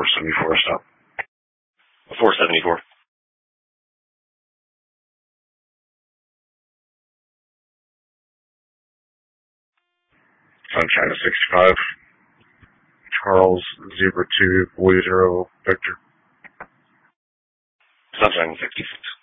474 stop. 474. Sunshine 65. Charles 0240 Victor. Sunshine 66.